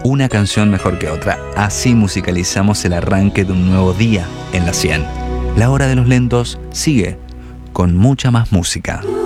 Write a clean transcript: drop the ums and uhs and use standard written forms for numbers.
una canción mejor que otra. Así musicalizamos el arranque de un nuevo día en la 100. La hora de los lentos sigue con mucha más música.